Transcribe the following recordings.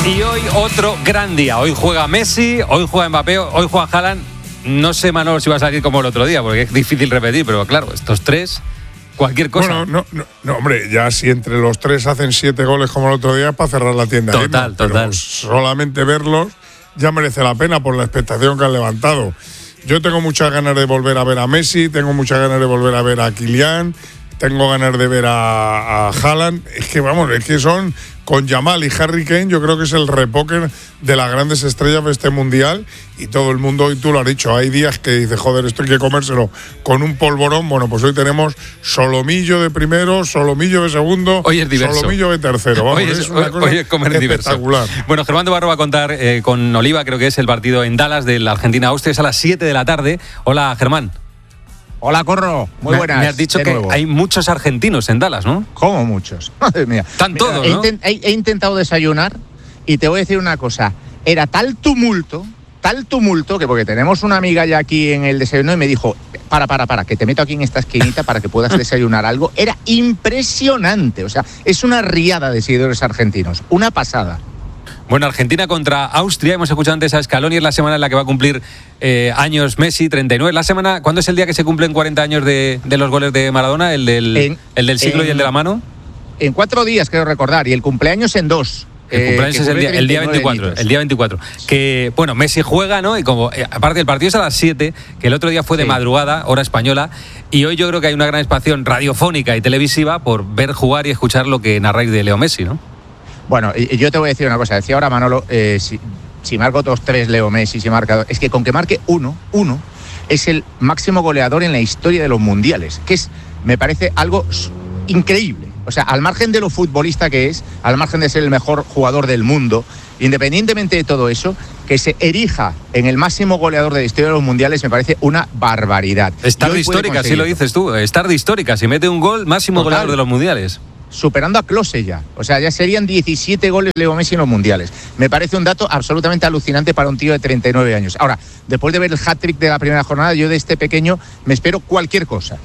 Y hoy otro gran día. Hoy juega Messi, hoy juega Mbappé, hoy juega Haaland. No sé, Manolo, si va a salir como el otro día, porque es difícil repetir, pero claro, estos tres, cualquier cosa. Bueno, no, hombre, ya si entre los tres hacen 7 goles como el otro día, es para cerrar la tienda. Total. Pero solamente verlos ya merece la pena por la expectación que han levantado. Yo tengo muchas ganas de volver a ver a Messi, tengo muchas ganas de volver a ver a Kylian, tengo ganas de ver a Haaland. Es que son con Yamal y Harry Kane, yo creo que es el repóquer de las grandes estrellas de este mundial. Y todo el mundo, y tú lo has dicho, hay días que dices, joder, esto hay que comérselo con un polvorón. Bueno, pues hoy tenemos solomillo de primero, solomillo de segundo, hoy es diverso, solomillo de tercero. Vamos, es una cosa hoy es comer espectacular. Diverso. Bueno, Germán de Barro va a contar con Oliva, creo que es el partido en Dallas de la Argentina-Austria, es a las 7 de la tarde. Hola, Germán. Hola, Corro. Muy buenas. Me has dicho que hay muchos argentinos en Dallas, ¿no? ¿Cómo muchos? Madre mía. Están todos, ¿no? He intentado desayunar y te voy a decir una cosa. Era tal tumulto, que porque tenemos una amiga ya aquí en el desayuno y me dijo, para, que te meto aquí en esta esquinita para que puedas desayunar algo. Era impresionante. O sea, es una riada de seguidores argentinos. Una pasada. Bueno, Argentina contra Austria. Hemos escuchado antes a Scaloni, es la semana en la que va a cumplir años Messi, 39. La semana, ¿cuándo es el día que se cumplen 40 años de los goles de Maradona? ¿El del siglo y el de la mano? En 4 días, creo recordar, y el cumpleaños en 2. El cumpleaños es el día 24. El día 24. Que, bueno, Messi juega, ¿no? Y como, aparte, el partido es a las 7, que el otro día fue de madrugada, hora española, y hoy yo creo que hay una gran expansión radiofónica y televisiva por ver jugar y escuchar lo que narráis de Leo Messi, ¿no? Bueno, yo te voy a decir una cosa. Decía ahora Manolo, si marca otros 3 Leo Messi, si marca 2, es que con que marque uno, es el máximo goleador en la historia de los mundiales, que me parece algo increíble. O sea, al margen de lo futbolista que es, al margen de ser el mejor jugador del mundo, independientemente de todo eso, que se erija en el máximo goleador de la historia de los mundiales me parece una barbaridad. Estar de histórica, así lo dices tú. Estar de histórica, si mete un gol, máximo goleador de los mundiales. Superando a Klose ya. O sea, ya serían 17 goles Leo Messi en los mundiales. Me parece un dato absolutamente alucinante para un tío de 39 años. Ahora, después de ver el hat-trick de la primera jornada, yo de este pequeño me espero cualquier cosa.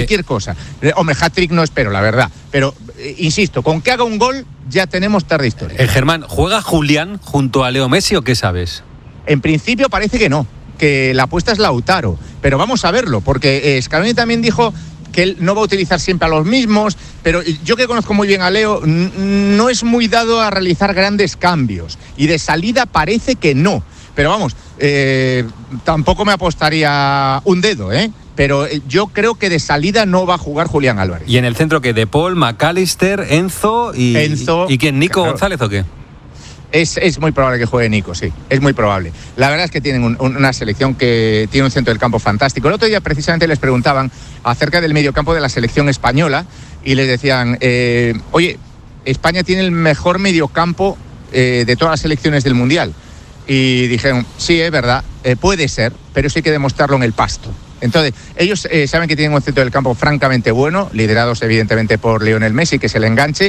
Hombre, hat-trick no espero, la verdad. Pero, insisto, con que haga un gol, ya tenemos tarde histórica. Germán, ¿juega Julián junto a Leo Messi o qué sabes? En principio parece que no, que la apuesta es Lautaro. Pero vamos a verlo, porque Scaloni también dijo que él no va a utilizar siempre a los mismos, pero yo que conozco muy bien a Leo, no es muy dado a realizar grandes cambios. Y de salida parece que no. Pero vamos, tampoco me apostaría un dedo, pero yo creo que de salida no va a jugar Julián Álvarez. ¿Y en el centro qué? ¿De Paul, McAllister, Enzo y quién? ¿Nico González o qué? Es muy probable que juegue Nico, sí, es muy probable. La verdad es que tienen una selección que tiene un centro del campo fantástico. El otro día precisamente les preguntaban acerca del mediocampo de la selección española y les decían, oye, España tiene el mejor mediocampo de todas las selecciones del Mundial. Y dijeron, sí, es verdad, puede ser, pero sí hay que demostrarlo en el pasto. Entonces, ellos saben que tienen un centro del campo francamente bueno, liderados evidentemente por Lionel Messi, que es el enganche,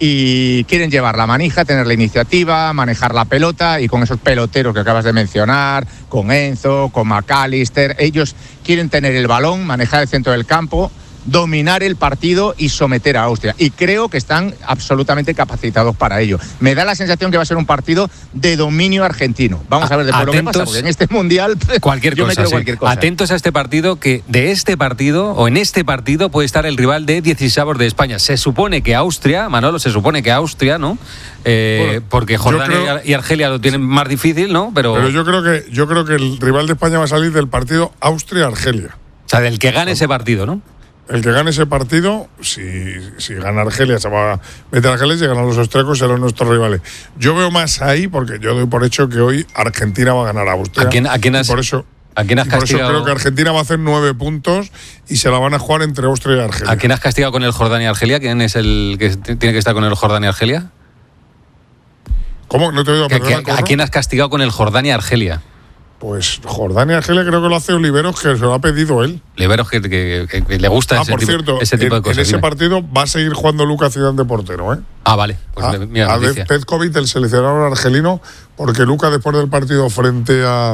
y quieren llevar la manija, tener la iniciativa, manejar la pelota, y con esos peloteros que acabas de mencionar, con Enzo, con McAllister, ellos quieren tener el balón, manejar el centro del campo, dominar el partido y someter a Austria. Y creo que están absolutamente capacitados para ello. Me da la sensación que va a ser un partido de dominio argentino. Vamos a ver después lo que pasa, porque en este mundial cualquier cosa. Atentos a este partido, que de este partido, o en este partido, puede estar el rival de 16avos de España. Se supone que Austria, Manolo, ¿no? Porque Jordania y Argelia lo tienen más difícil, ¿no? Pero yo creo que el rival de España va a salir del partido Austria-Argelia. O sea, del que gane ese partido, ¿no? El que gane ese partido, si gana Argelia, se va a meter a Argelia, si ganan los austríacos, serán nuestros rivales. Yo veo más ahí, porque yo doy por hecho que hoy Argentina va a ganar a Austria. ¿A quién has castigado? Por eso creo que Argentina va a hacer 9 puntos y se la van a jugar entre Austria y Argelia. ¿A quién has castigado con el Jordania-Argelia? ¿Quién es el que tiene que estar con el Jordania-Argelia? ¿Cómo? No te he oído. ¿A quién has castigado con el Jordania-Argelia? Pues Jordania y Argelia creo que lo hace Oliveros, que se lo ha pedido él. Oliveros que le gusta ese tipo de cosas. En ese partido va a seguir jugando Lucas Zidane de portero, ¿eh? Ah, vale. Pues mira, Petkovic, el seleccionador argelino, porque Lucas, después del partido frente a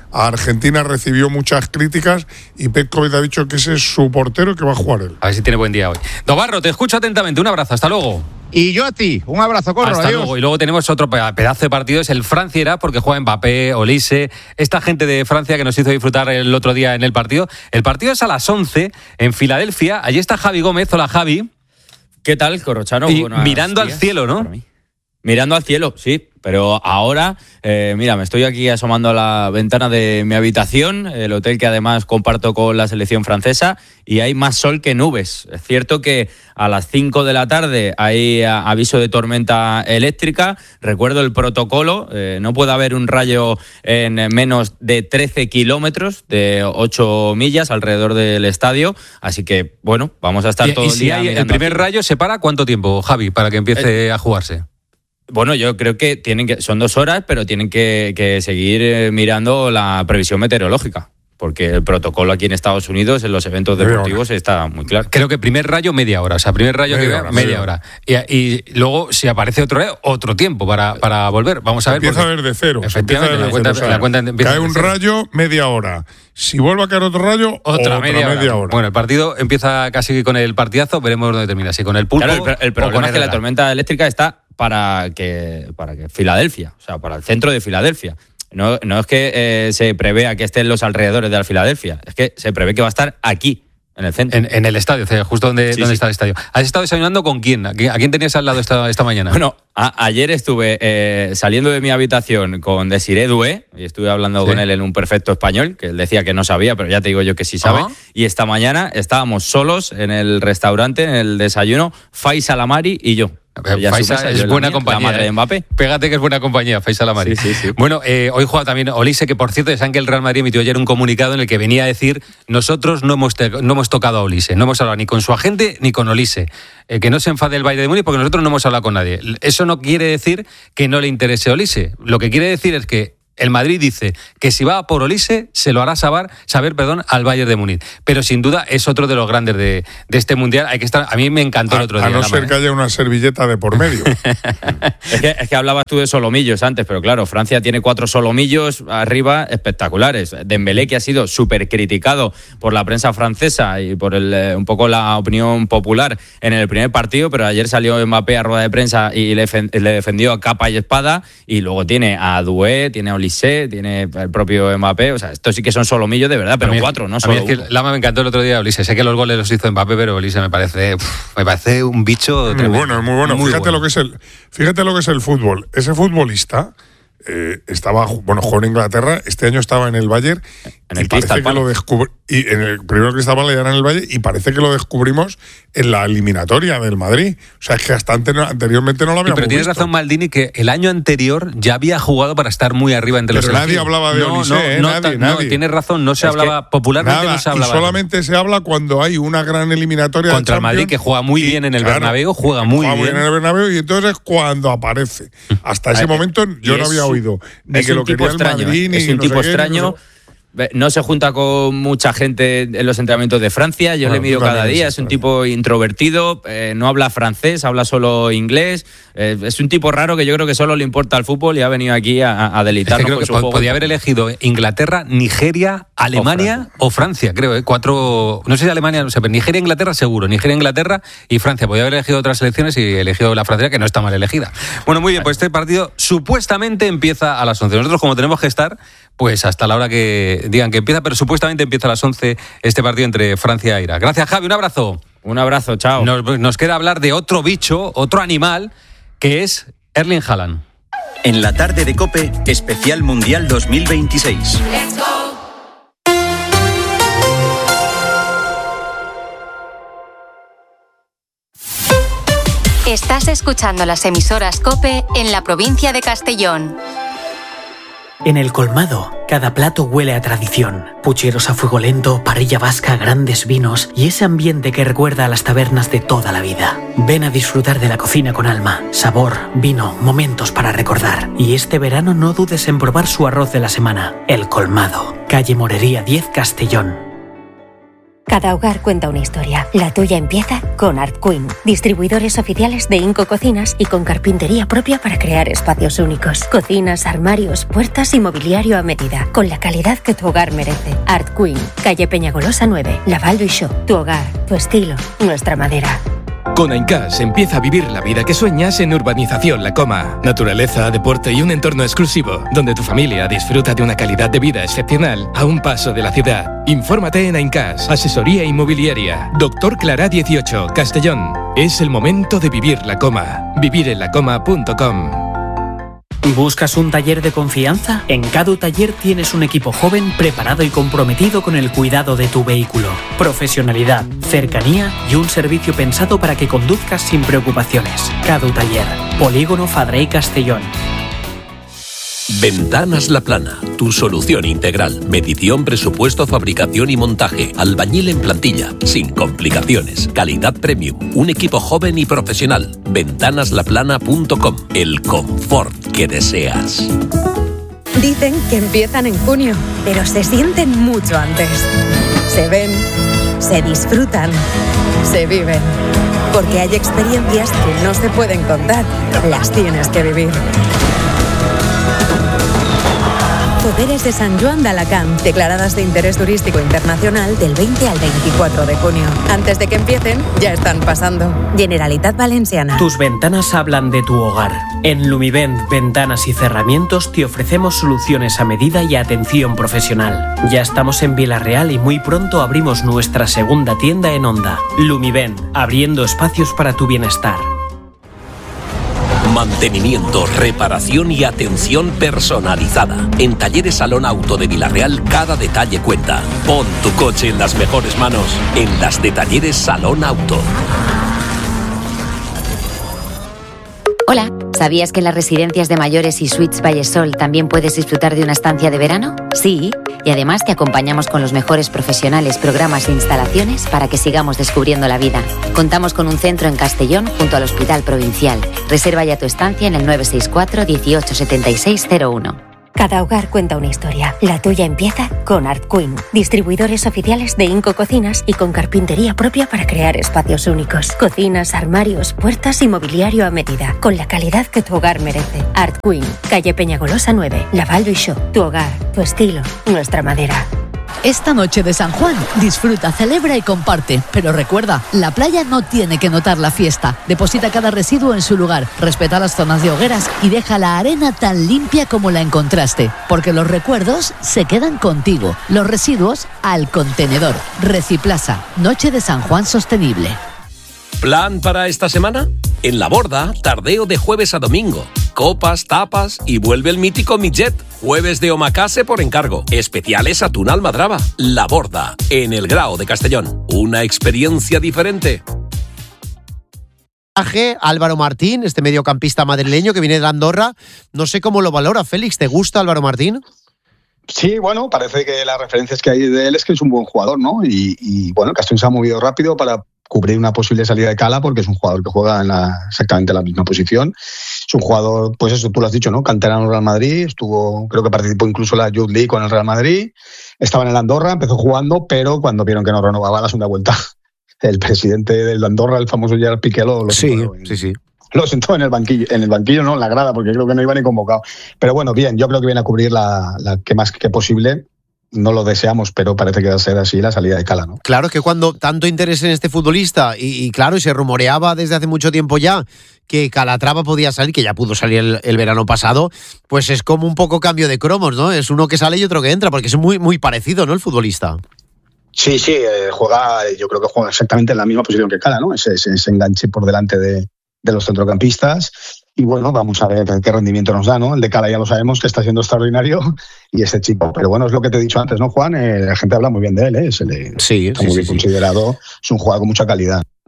a Argentina recibió muchas críticas y Petkovic ha dicho que ese es su portero, que va a jugar él. A ver si tiene buen día hoy. Dobarro, te escucho atentamente. Un abrazo, hasta luego. Y yo a ti, un abrazo, Corro, hasta adiós. luego. Y luego tenemos otro pedazo de partido, es el Francia-Irak, porque juega Mbappé, Olise, esta gente de Francia que nos hizo disfrutar el otro día en el partido. El partido es a las 11 en Filadelfia. Allí está Javi Gómez. Hola, Javi. ¿Qué tal, Corrochano? Y mirando al cielo, ¿no? Mirando al cielo, sí, pero ahora, mira, me estoy aquí asomando a la ventana de mi habitación, el hotel que además comparto con la selección francesa, y hay más sol que nubes. Es cierto que a las 5 de la tarde hay aviso de tormenta eléctrica. Recuerdo el protocolo, no puede haber un rayo en menos de 13 kilómetros, de 8 millas alrededor del estadio, así que, bueno, vamos a estar todo el día. ¿Y si hay el primer rayo se para cuánto tiempo, Javi, para que empiece a jugarse? Bueno, yo creo que son 2 horas, pero tienen que seguir mirando la previsión meteorológica, porque el protocolo aquí en Estados Unidos, en los eventos deportivos, está muy claro. Creo que primer rayo media hora, o sea, primer rayo media hora. Y luego, si aparece otro tiempo para volver. Vamos a ver. Empieza a ver de cero. Efectivamente, la cuenta empieza cae un rayo, media hora. Si vuelve a caer otro rayo, otra media hora. Bueno, el partido empieza casi con el partidazo, veremos dónde termina. Si con el pulpo. Claro, el problema es que la tormenta eléctrica está para que Filadelfia, o sea, para el centro de Filadelfia. No es que se prevea que esté en los alrededores de la Filadelfia, es que se prevé que va a estar aquí, en el centro. En el estadio, justo donde está el estadio. ¿Has estado desayunando con quién? ¿A quién tenías al lado esta mañana? Bueno, ayer estuve saliendo de mi habitación con Desiré Doué, y estuve hablando con él en un perfecto español, que él decía que no sabía, pero ya te digo yo que sí sabe. Y esta mañana estábamos solos en el restaurante, en el desayuno, Faisal Amari y yo. Faisal es buena compañía. La madre de Mbappé. Pégate que es buena compañía, Faisal Amari. Sí. Bueno, hoy juega también Olise, que por cierto, saben que el Real Madrid emitió ayer un comunicado en el que venía a decir: nosotros no hemos tocado a Olise, no hemos hablado ni con su agente ni con Olise. Que no se enfade el Bayern de Múnich porque nosotros no hemos hablado con nadie. Eso no quiere decir que no le interese Olise. Lo que quiere decir es que el Madrid dice que si va por Olise se lo hará saber al Bayern de Múnich. Pero sin duda es otro de los grandes de este Mundial. Hay que estar. A mí me encantó el otro día. A no ser que haya una servilleta de por medio. es que hablabas tú de solomillos antes, pero claro, Francia tiene 4 solomillos arriba espectaculares. Dembélé, que ha sido súper criticado por la prensa francesa y por un poco la opinión popular en el primer partido, pero ayer salió Mbappé a rueda de prensa y le defendió a capa y espada, y luego tiene a Doué, tiene a Olise, tiene el propio Mbappé, o sea, estos sí que son solomillos de verdad, pero 4, no solo. A mí es que Lama me encantó el otro día Olise. Sé que los goles los hizo Mbappé, pero Olise me parece un bicho tremendo. Muy bueno. Fíjate lo que es el fútbol. Ese futbolista jugó en Inglaterra, este año estaba en el Bayern, y parece que lo descubrí, y en el primero Crystal Palace ya era en el Bayern, y parece que lo descubrimos en la eliminatoria del Madrid. O sea, es que hasta anteriormente no lo habíamos visto. Pero tienes razón, Maldini, que el año anterior ya había jugado para estar muy arriba entre los elegidos. Nadie hablaba de Olise, nadie. Tienes razón, no se hablaba popularmente, no se hablaba. Y solamente se habla cuando hay una gran eliminatoria contra el Madrid, que juega muy bien en el Bernabéu, juega muy bien en el Bernabéu, y entonces es cuando aparece. Hasta ese momento yo no había oído ni que lo quería el Madrid, ni es un tipo extraño. No se junta con mucha gente en los entrenamientos de Francia. Yo le miro cada día. Es un tipo introvertido, no habla francés, habla solo inglés. Es un tipo raro que yo creo que solo le importa el fútbol y ha venido aquí a deleitarnos. Creo que podía haber elegido Inglaterra, Nigeria, Alemania o Francia, creo. 4, no sé si Alemania, no sé, pero Nigeria, Inglaterra seguro. Nigeria, Inglaterra y Francia. Podía haber elegido otras selecciones y elegido la francesa, que no está mal elegida. Bueno, muy bien, pues este partido supuestamente empieza a las 11. Nosotros, como tenemos que estar, pues hasta la hora que digan que empieza, pero supuestamente empieza a las 11 este partido entre Francia e Irak. Gracias, Javi, un abrazo. Un abrazo, chao. Nos queda hablar de otro bicho, otro animal, que es Erling Haaland. En la tarde de COPE, especial Mundial 2026. Let's go. Estás escuchando las emisoras COPE en la provincia de Castellón. En el colmado, cada plato huele a tradición. Pucheros a fuego lento, parrilla vasca, grandes vinos y ese ambiente que recuerda a las tabernas de toda la vida. Ven a disfrutar de la cocina con alma, sabor, vino, momentos para recordar. Y este verano no dudes en probar su arroz de la semana, El Colmado. Calle Morería 10, Castellón. Cada hogar cuenta una historia. La tuya empieza con Art Queen. Distribuidores oficiales de Inco Cocinas y con carpintería propia para crear espacios únicos. Cocinas, armarios, puertas y mobiliario a medida. Con la calidad que tu hogar merece. Art Queen. Calle Peñagolosa 9. Laval Bishop. Tu hogar, tu estilo, nuestra madera. Con Aincas empieza a vivir la vida que sueñas en Urbanización La Coma. Naturaleza, deporte y un entorno exclusivo, donde tu familia disfruta de una calidad de vida excepcional a un paso de la ciudad. Infórmate en Aincas, asesoría inmobiliaria. Doctor Clará 18, Castellón. Es el momento de vivir La Coma. vivirenlacoma.com. ¿Buscas un taller de confianza? En Cadu Taller tienes un equipo joven, preparado y comprometido con el cuidado de tu vehículo. Profesionalidad, cercanía y un servicio pensado para que conduzcas sin preocupaciones. Cadu Taller, Polígono Fadrey Castellón. Ventanas La Plana, tu solución integral. Medición, presupuesto, fabricación y montaje. Albañil en plantilla, sin complicaciones. Calidad premium. Un equipo joven y profesional. Ventanaslaplana.com. El confort que deseas. Dicen que empiezan en junio, pero se sienten mucho antes. Se ven, se disfrutan, se viven. Porque hay experiencias que no se pueden contar. Las tienes que vivir. Poderes de San Joan de Alacant, declaradas de interés turístico internacional del 20 al 24 de junio. Antes de que empiecen, ya están pasando. Generalitat Valenciana. Tus ventanas hablan de tu hogar. En Lumivent Ventanas y Cerramientos te ofrecemos soluciones a medida y atención profesional. Ya estamos en Villarreal y muy pronto abrimos nuestra segunda tienda en Onda. Lumivent, abriendo espacios para tu bienestar. Mantenimiento, reparación y atención personalizada. En Talleres Salón Auto de Villarreal, cada detalle cuenta. Pon tu coche en las mejores manos, en las de Talleres Salón Auto. Hola, ¿sabías que en las residencias de mayores y Suites Vallesol también puedes disfrutar de una estancia de verano? Sí, y además te acompañamos con los mejores profesionales, programas e instalaciones para que sigamos descubriendo la vida. Contamos con un centro en Castellón junto al Hospital Provincial. Reserva ya tu estancia en el 964 18 76 01. Cada hogar cuenta una historia. La tuya empieza con Art Queen. Distribuidores oficiales de Inco Cocinas y con carpintería propia para crear espacios únicos. Cocinas, armarios, puertas y mobiliario a medida. Con la calidad que tu hogar merece. Art Queen. Calle Peñagolosa 9. Laval Bishop. Tu hogar, tu estilo, nuestra madera. Esta noche de San Juan, disfruta, celebra y comparte. Pero recuerda, la playa no tiene que notar la fiesta. Deposita cada residuo en su lugar, respeta las zonas de hogueras y deja la arena tan limpia como la encontraste. Porque los recuerdos se quedan contigo. Los residuos al contenedor. Reciplaza, Noche de San Juan Sostenible. ¿Plan para esta semana? En La Borda, tardeo de jueves a domingo. Copas, tapas y vuelve el mítico Millet. Jueves de omakase por encargo. Especiales atún almadraba. La Borda, en el Grao de Castellón. Una experiencia diferente. Álvaro Martín, este mediocampista madrileño que viene de Andorra. No sé cómo lo valora, Félix. ¿Te gusta Álvaro Martín? Sí, bueno, parece que las referencias que hay de él es que es un buen jugador, ¿no? Y bueno, el Castellón se ha movido rápido para cubrir una posible salida de Cala, porque es un jugador que juega en exactamente la misma posición. Es un jugador, pues eso, tú lo has dicho, ¿no? Canterano del Real Madrid, creo que participó incluso en la Youth League con el Real Madrid, estaba en el Andorra, empezó jugando, pero cuando vieron que no renovaba la segunda vuelta, el presidente del Andorra, el famoso Gerard Piqué, lo sí. Lo sentó en el banquillo no, en la grada, porque creo que no iba ni convocado. Pero bueno, bien, yo creo que viene a cubrir la que más que posible. No lo deseamos, pero parece que va a ser así la salida de Cala, ¿no? Claro, es que cuando tanto interés en este futbolista y claro, y se rumoreaba desde hace mucho tiempo ya que Calatrava podía salir, que ya pudo salir el verano pasado, pues es como un poco cambio de cromos, ¿no? Es uno que sale y otro que entra, porque es muy, muy parecido, ¿no? El futbolista. Sí, yo creo que juega exactamente en la misma posición que Cala, ¿no? Ese enganche por delante de los centrocampistas. Y bueno, vamos a ver qué rendimiento nos da, ¿no? El de Cala ya lo sabemos que está siendo extraordinario y este chico. Pero bueno, es lo que te he dicho antes, ¿no, Juan? La gente habla muy bien de él, ¿eh? Está muy bien considerado. Es un jugador con mucha calidad.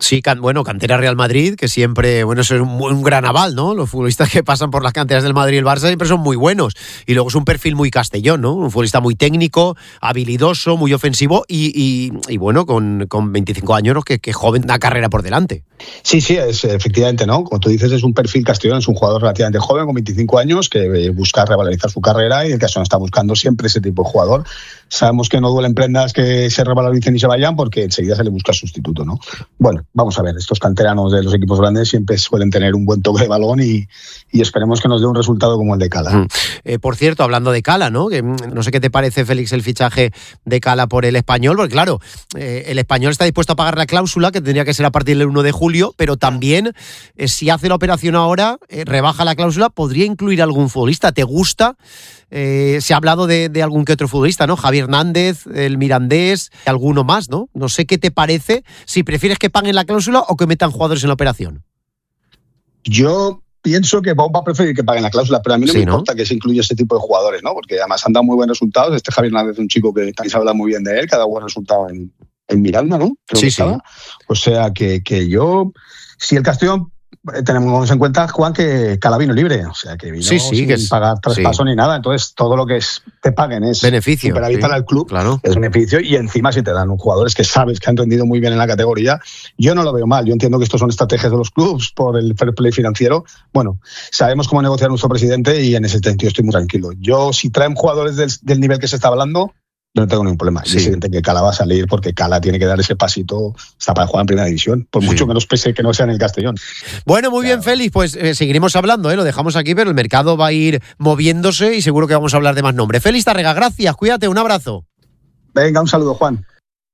Sí, bueno, cantera Real Madrid, que siempre, bueno, eso es un gran aval, ¿no? Los futbolistas que pasan por las canteras del Madrid y el Barça siempre son muy buenos. Y luego es un perfil muy Castellón, ¿no? Un futbolista muy técnico, habilidoso, muy ofensivo y bueno, con 25 años, ¿no? que joven, una carrera por delante. Sí, es efectivamente, ¿no? Como tú dices, es un perfil Castellón, es un jugador relativamente joven, con 25 años, que busca revalorizar su carrera y el Castellón está buscando siempre ese tipo de jugador. Sabemos que no duelen prendas que se revaloricen y se vayan porque enseguida se le busca sustituto, ¿no? Bueno, vamos a ver, estos canteranos de los equipos grandes siempre suelen tener un buen toque de balón y esperemos que nos dé un resultado como el de Cala. Por cierto, hablando de Cala, ¿no? Que no sé qué te parece, Félix, el fichaje de Cala por el Español, porque claro, el Español está dispuesto a pagar la cláusula, que tendría que ser a partir del 1 de julio, pero también, si hace la operación ahora, rebaja la cláusula, podría incluir algún futbolista. ¿Te gusta? Se ha hablado de algún que otro futbolista, ¿no? Javier Hernández, el Mirandés, alguno más, ¿no? No sé qué te parece, si prefieres que paguen la cláusula o que metan jugadores en la operación. Yo pienso que Bob va a preferir que paguen la cláusula, pero a mí no me importa que se incluya ese tipo de jugadores, ¿no? Porque además han dado muy buenos resultados. Javier Hernández es un chico que también se habla muy bien de él, que ha dado buen resultado en Miranda, ¿no? Creo que estaba. O sea que yo, si el Castellón, tenemos en cuenta, Juan, que Cala vino libre, o sea que vino sin pagar traspaso ni nada, entonces todo lo que te paguen es beneficio, superávit para el club, claro. Es beneficio, y encima si te dan jugadores que sabes que han rendido muy bien en la categoría, yo no lo veo mal. Yo entiendo que estos son estrategias de los clubes por el fair play financiero. Bueno, sabemos cómo negociar nuestro presidente y en ese sentido estoy muy tranquilo. Yo, si traen jugadores del nivel que se está hablando, no tengo ningún problema. Es evidente que Cala va a salir porque Cala tiene que dar ese pasito hasta para jugar en primera división, por mucho que nos pese que no sea en el Castellón. Bueno, muy bien, Félix, pues seguiremos hablando, lo dejamos aquí, pero el mercado va a ir moviéndose y seguro que vamos a hablar de más nombres. Félix Tárrega, gracias, cuídate, un abrazo. Venga, un saludo, Juan.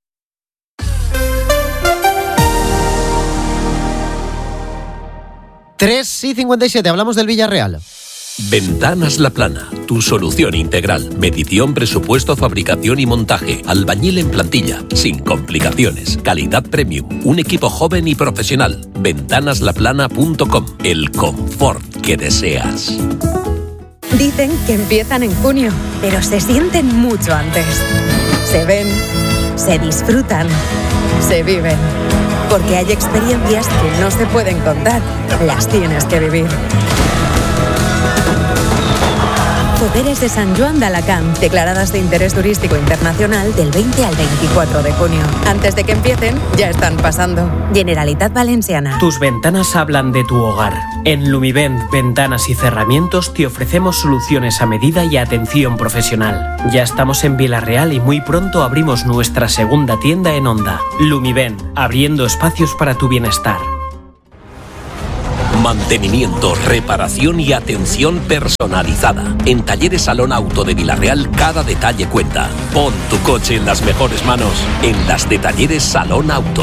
Tres y 57, hablamos del Villarreal. Ventanas La Plana, tu solución integral. Medición, presupuesto, fabricación y montaje. Albañil en plantilla, sin complicaciones. Calidad premium. Un equipo joven y profesional. Ventanaslaplana.com. El confort que deseas. Dicen que empiezan en junio, pero se sienten mucho antes. Se ven, se disfrutan, se viven. Porque hay experiencias que no se pueden contar. Las tienes que vivir. Poderes de San Joan de Alacant, declaradas de interés turístico internacional del 20 al 24 de junio. Antes de que empiecen, ya están pasando. Generalitat Valenciana. Tus ventanas hablan de tu hogar. En Lumivent Ventanas y Cerramientos te ofrecemos soluciones a medida y atención profesional. Ya estamos en Villarreal y muy pronto abrimos nuestra segunda tienda en Onda. Lumivent, abriendo espacios para tu bienestar. Mantenimiento, reparación y atención personalizada. En Talleres Salón Auto de Villarreal cada detalle cuenta. Pon tu coche en las mejores manos en las de Talleres Salón Auto.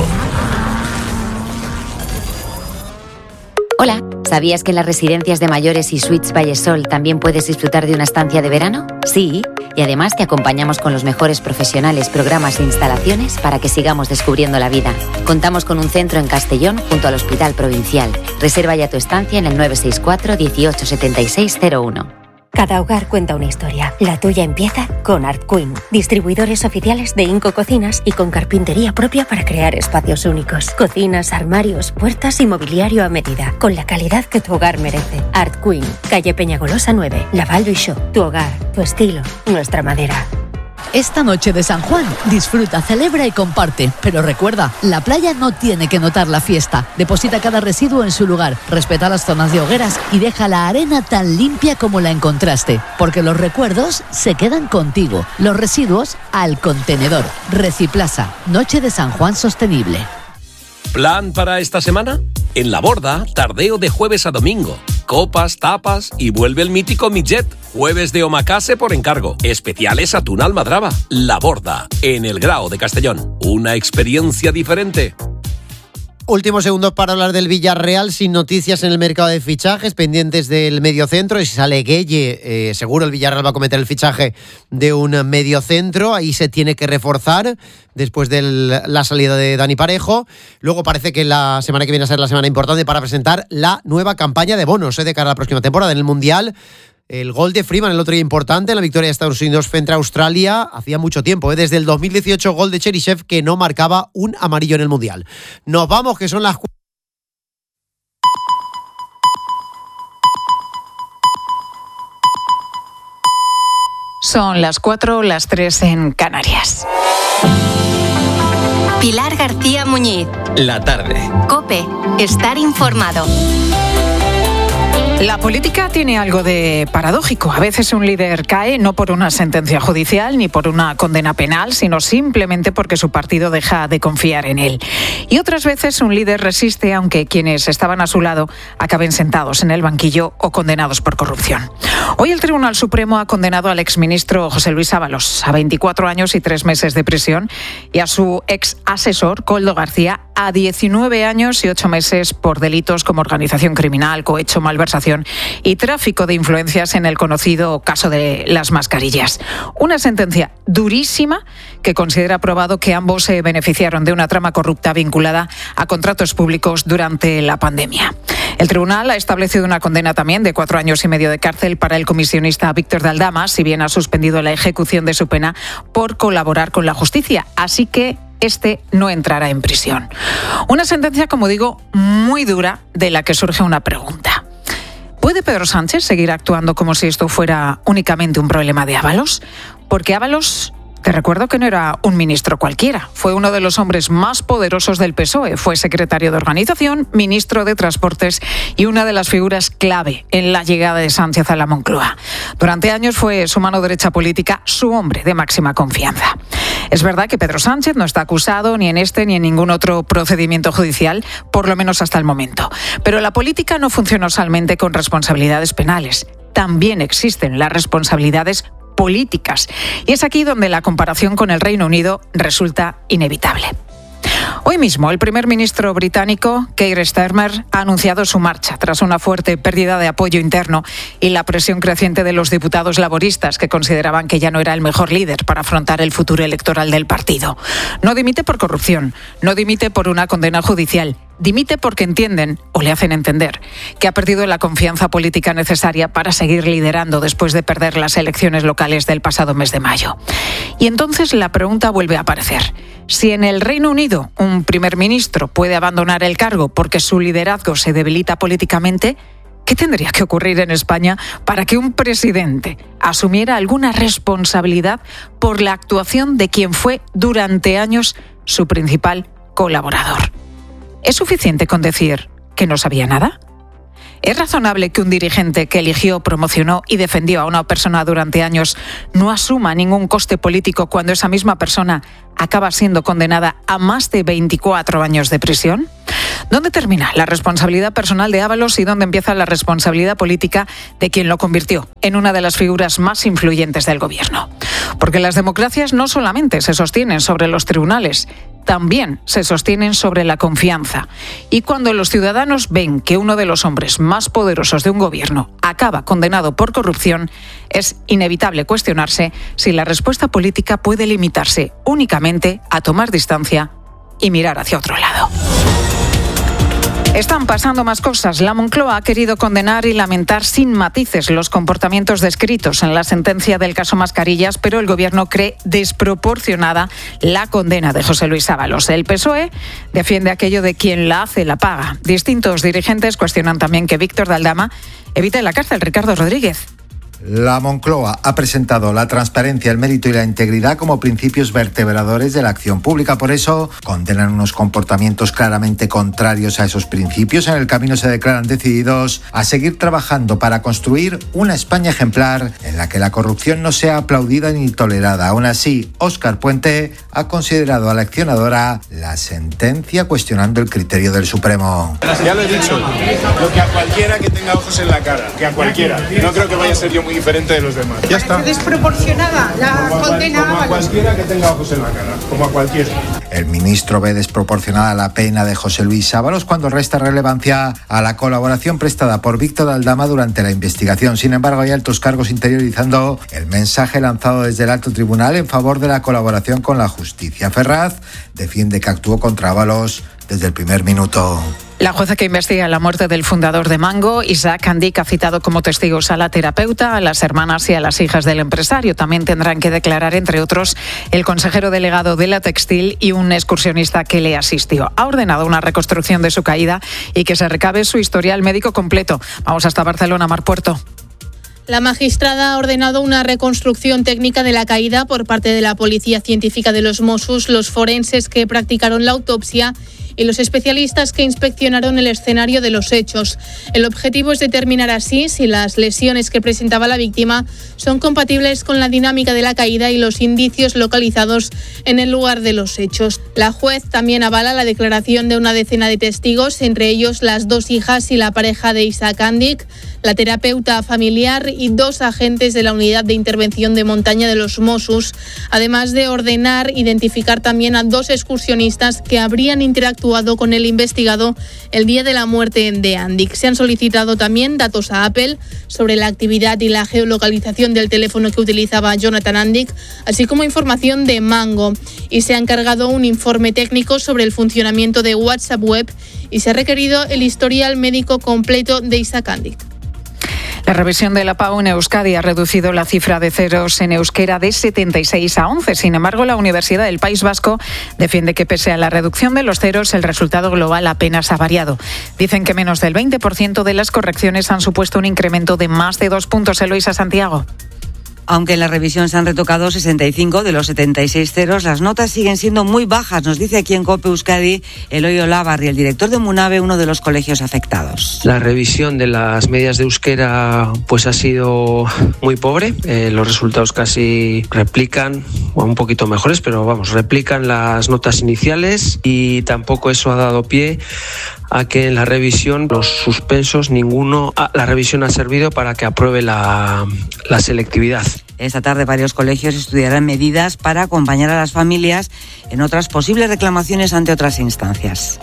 Hola, ¿sabías que en las residencias de mayores y Suites Vallesol también puedes disfrutar de una estancia de verano? Sí, y además te acompañamos con los mejores profesionales, programas e instalaciones para que sigamos descubriendo la vida. Contamos con un centro en Castellón junto al Hospital Provincial. Reserva ya tu estancia en el 964 18 76 01. Cada hogar cuenta una historia. La tuya empieza con Art Queen, distribuidores oficiales de Inco Cocinas y con carpintería propia para crear espacios únicos. Cocinas, armarios, puertas y mobiliario a medida, con la calidad que tu hogar merece. Art Queen, calle Peñagolosa 9, Laval Bishop. Tu hogar, tu estilo, nuestra madera. Esta noche de San Juan, disfruta, celebra y comparte. Pero recuerda, la playa no tiene que notar la fiesta. Deposita cada residuo en su lugar, respeta las zonas de hogueras y deja la arena tan limpia como la encontraste. Porque los recuerdos se quedan contigo. Los residuos al contenedor. Reciplaza, Noche de San Juan Sostenible. ¿Plan para esta semana? En La Borda, tardeo de jueves a domingo. Copas, tapas y vuelve el mítico Millet. Jueves de omakase por encargo. Especiales atún almadraba. La Borda, en el Grao de Castellón. Una experiencia diferente. Últimos segundos para hablar del Villarreal, sin noticias en el mercado de fichajes, pendientes del mediocentro. Y si sale Gueye, seguro el Villarreal va a cometer el fichaje de un mediocentro. Ahí se tiene que reforzar después de la salida de Dani Parejo. Luego parece que la semana que viene a ser la semana importante para presentar la nueva campaña de bonos de cara a la próxima temporada en el Mundial. El gol de Freeman el otro día importante en la victoria de Estados Unidos frente a Australia. Hacía mucho tiempo, desde el 2018, gol de Cheryshev que no marcaba un amarillo en el Mundial. Nos vamos, que son las... Son las 4, las 3 en Canarias. Pilar García Muñiz. La tarde. COPE. Estar informado. La política tiene algo de paradójico. A veces un líder cae no por una sentencia judicial ni por una condena penal, sino simplemente porque su partido deja de confiar en él. Y otras veces un líder resiste aunque quienes estaban a su lado acaben sentados en el banquillo o condenados por corrupción. Hoy el Tribunal Supremo ha condenado al exministro José Luis Ábalos a 24 años y 3 meses de prisión y a su ex asesor, Koldo García, a 19 años y 8 meses por delitos como organización criminal, cohecho, malversación y tráfico de influencias en el conocido caso de las mascarillas. Una sentencia durísima que considera probado que ambos se beneficiaron de una trama corrupta vinculada a contratos públicos durante la pandemia. El tribunal ha establecido una condena también de 4 años y medio de cárcel para el comisionista Víctor de Aldama, si bien ha suspendido la ejecución de su pena por colaborar con la justicia. Así que este no entrará en prisión. Una sentencia, como digo, muy dura, de la que surge una pregunta. ¿Puede Pedro Sánchez seguir actuando como si esto fuera únicamente un problema de Ábalos? Porque Ábalos, te recuerdo que no era un ministro cualquiera. Fue uno de los hombres más poderosos del PSOE. Fue secretario de Organización, ministro de Transportes y una de las figuras clave en la llegada de Sánchez a la Moncloa. Durante años fue su mano derecha política, su hombre de máxima confianza. Es verdad que Pedro Sánchez no está acusado ni en este ni en ningún otro procedimiento judicial, por lo menos hasta el momento. Pero la política no funciona solamente con responsabilidades penales. También existen las responsabilidades políticas. Y es aquí donde la comparación con el Reino Unido resulta inevitable. Hoy mismo, el primer ministro británico, Keir Starmer, ha anunciado su marcha tras una fuerte pérdida de apoyo interno y la presión creciente de los diputados laboristas que consideraban que ya no era el mejor líder para afrontar el futuro electoral del partido. No dimite por corrupción, no dimite por una condena judicial. Dimite porque entienden, o le hacen entender, que ha perdido la confianza política necesaria para seguir liderando después de perder las elecciones locales del pasado mes de mayo. Y entonces la pregunta vuelve a aparecer. Si en el Reino Unido un primer ministro puede abandonar el cargo porque su liderazgo se debilita políticamente, ¿qué tendría que ocurrir en España para que un presidente asumiera alguna responsabilidad por la actuación de quien fue durante años su principal colaborador? ¿Es suficiente con decir que no sabía nada? ¿Es razonable que un dirigente que eligió, promocionó y defendió a una persona durante años no asuma ningún coste político cuando esa misma persona acaba siendo condenada a más de 24 años de prisión? ¿Dónde termina la responsabilidad personal de Ábalos y dónde empieza la responsabilidad política de quien lo convirtió en una de las figuras más influyentes del gobierno? Porque las democracias no solamente se sostienen sobre los tribunales, también se sostienen sobre la confianza. Y cuando los ciudadanos ven que uno de los hombres más poderosos de un gobierno acaba condenado por corrupción, es inevitable cuestionarse si la respuesta política puede limitarse únicamente a tomar distancia y mirar hacia otro lado. Están pasando más cosas. La Moncloa ha querido condenar y lamentar sin matices los comportamientos descritos en la sentencia del caso Mascarillas, pero el Gobierno cree desproporcionada la condena de José Luis Ábalos. El PSOE defiende aquello de quien la hace la paga. Distintos dirigentes cuestionan también que Víctor de Aldama evite la cárcel. Ricardo Rodríguez. La Moncloa ha presentado la transparencia, el mérito y la integridad como principios vertebradores de la acción pública. Por eso, condenan unos comportamientos claramente contrarios a esos principios. En el camino se declaran decididos a seguir trabajando para construir una España ejemplar en la que la corrupción no sea aplaudida ni tolerada. Aún así, Óscar Puente ha considerado aleccionadora la sentencia, cuestionando el criterio del Supremo. Ya lo he dicho, lo que a cualquiera que tenga ojos en la cara, que a cualquiera. No creo que vaya a ser yo muy diferente de los demás. Ya está. Desproporcionada la condena. Como a cualquiera que tenga ojos en la cara, como a cualquiera. El ministro ve desproporcionada la pena de José Luis Ábalos cuando resta relevancia a la colaboración prestada por Víctor de Aldama durante la investigación. Sin embargo, hay altos cargos interiorizando el mensaje lanzado desde el alto tribunal en favor de la colaboración con la justicia. Ferraz defiende que actuó contra Ábalos desde el primer minuto. La jueza que investiga la muerte del fundador de Mango, Isaac Andic, ha citado como testigos a la terapeuta, a las hermanas y a las hijas del empresario. También tendrán que declarar, entre otros, el consejero delegado de la textil y un excursionista que le asistió. Ha ordenado una reconstrucción de su caída y que se recabe su historial médico completo. Vamos hasta Barcelona, Mar Puerto. La magistrada ha ordenado una reconstrucción técnica de la caída por parte de la Policía Científica de los Mossos, los forenses que practicaron la autopsia y los especialistas que inspeccionaron el escenario de los hechos. El objetivo es determinar así si las lesiones que presentaba la víctima son compatibles con la dinámica de la caída y los indicios localizados en el lugar de los hechos. La juez también avala la declaración de una decena de testigos, entre ellos las 2 hijas y la pareja de Isaac Andic, la terapeuta familiar y 2 agentes de la Unidad de Intervención de Montaña de los Mossos, además de ordenar identificar también a 2 excursionistas que habrían interactuado con el investigado el día de la muerte de Andic. Se han solicitado también datos a Apple sobre la actividad y la geolocalización del teléfono que utilizaba Jonathan Andic, así como información de Mango. Y se ha encargado un informe técnico sobre el funcionamiento de WhatsApp Web y se ha requerido el historial médico completo de Isaac Andic. La revisión de la PAU en Euskadi ha reducido la cifra de ceros en euskera de 76 a 11. Sin embargo, la Universidad del País Vasco defiende que pese a la reducción de los ceros, el resultado global apenas ha variado. Dicen que menos del 20% de las correcciones han supuesto un incremento de más de 2 puntos. Eloisa Santiago. Aunque en la revisión se han retocado 65 de los 76 ceros, las notas siguen siendo muy bajas, nos dice aquí en COPE Euskadi Eloy Olavarri, el director de Munabe, uno de los colegios afectados. La revisión de las medias de euskera pues ha sido muy pobre, los resultados casi replican, o un poquito mejores, pero vamos, replican las notas iniciales y tampoco eso ha dado pie a que en la revisión los suspensos, la revisión ha servido para que apruebe la selectividad. Esta tarde varios colegios estudiarán medidas para acompañar a las familias en otras posibles reclamaciones ante otras instancias.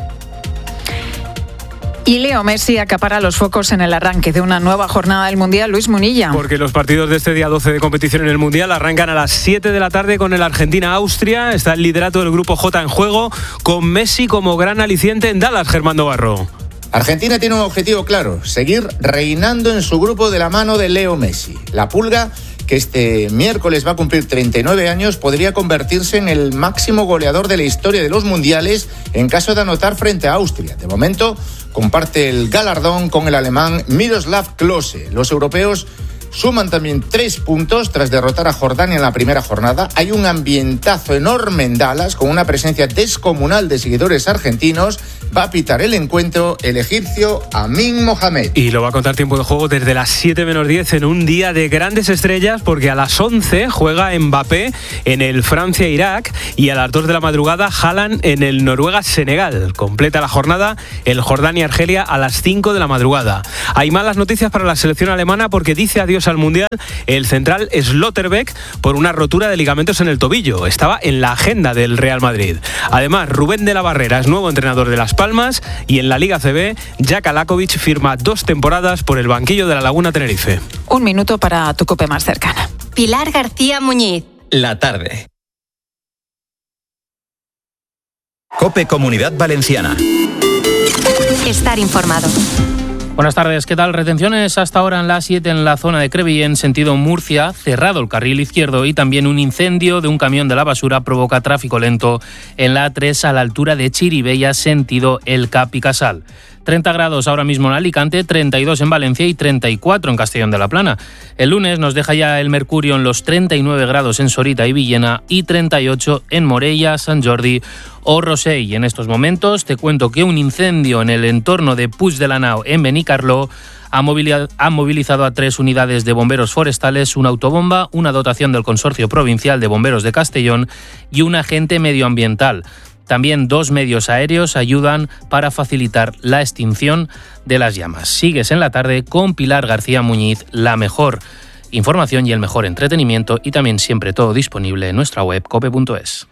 Y Leo Messi acapara los focos en el arranque de una nueva jornada del Mundial. Luis Munilla. Porque los partidos de este día 12 de competición en el Mundial arrancan a las 7 de la tarde con el Argentina-Austria. Está el liderato del Grupo J en juego, con Messi como gran aliciente en Dallas, Germán Navarro. Argentina tiene un objetivo claro: seguir reinando en su grupo de la mano de Leo Messi. La Pulga, que este miércoles va a cumplir 39 años, podría convertirse en el máximo goleador de la historia de los mundiales en caso de anotar frente a Austria. De momento, comparte el galardón con el alemán Miroslav Klose. Los europeos suman también 3 puntos tras derrotar a Jordania en la primera jornada. Hay un ambientazo enorme en Dallas, con una presencia descomunal de seguidores argentinos. Va a pitar el encuentro el egipcio Amin Mohamed. Y lo va a contar Tiempo de Juego desde las 7 menos 10 en un día de grandes estrellas, porque a las 11 juega Mbappé en el Francia-Irak y a las 2 de la madrugada Haaland en el Noruega-Senegal. Completa la jornada el Jordania-Argelia a las 5 de la madrugada. Hay malas noticias para la selección alemana porque dice adiós al Mundial el central Schlotterbeck por una rotura de ligamentos en el tobillo. Estaba en la agenda del Real Madrid. Además, Rubén de la Barrera es nuevo entrenador de Las Palmas y en la Liga CB, Jaka Lakovic firma 2 temporadas por el banquillo de la Laguna Tenerife. Un minuto para tu COPE más cercana. Pilar García Muñiz. La tarde. COPE Comunidad Valenciana. Estar informado. Buenas tardes, ¿qué tal? Retenciones hasta ahora en la A7 en la zona de Crevillent, sentido Murcia, cerrado el carril izquierdo, y también un incendio de un camión de la basura provoca tráfico lento en la A3 a la altura de Chirivella, sentido El Cap y Casal. 30 grados ahora mismo en Alicante, 32 en Valencia y 34 en Castellón de la Plana. El lunes nos deja ya el mercurio en los 39 grados en Sorita y Villena y 38 en Morella, Sant Jordi o Rosell. En estos momentos te cuento que un incendio en el entorno de Puig de la Nau en Benicarló ha movilizado a 3 unidades de bomberos forestales, una autobomba, una dotación del Consorcio Provincial de Bomberos de Castellón y un agente medioambiental. También 2 medios aéreos ayudan para facilitar la extinción de las llamas. Sigues en la tarde con Pilar García Muñiz, la mejor información y el mejor entretenimiento, y también siempre todo disponible en nuestra web cope.es.